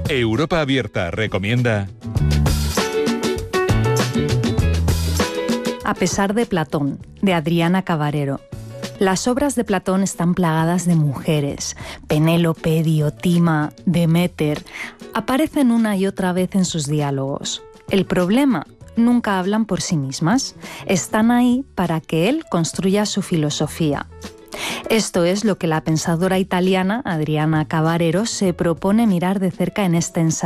Europa Abierta recomienda... A pesar de Platón, de Adriana Cabarero. Las obras de Platón están plagadas de mujeres. Penélope, Diotima, Deméter aparecen una y otra vez en sus diálogos. El problema, nunca hablan por sí mismas. Están ahí para que él construya su filosofía. Esto es lo que la pensadora italiana Adriana Cabarero se propone mirar de cerca en este ensayo.